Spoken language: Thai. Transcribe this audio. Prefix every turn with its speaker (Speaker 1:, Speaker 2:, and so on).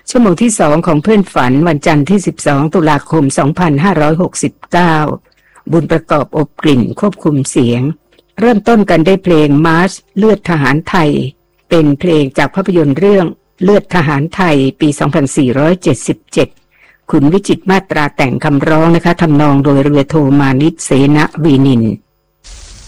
Speaker 1: ชั่วโมงที่2ของเพื่อนฝันวันจันทร์ที่12ตุลาคม2569บุญประกอบอบกลิ่นควบคุมเสียงเริ่มต้นกันได้เพลงมาร์ชเลือดทหารไทยเป็นเพลงจากภาพยนตร์เรื่องเลือดทหารไทยปี2477คุณวิจิตรมาตราแต่งคำร้องนะคะทำนองโดยเรือโทมานิช เสนวีนิน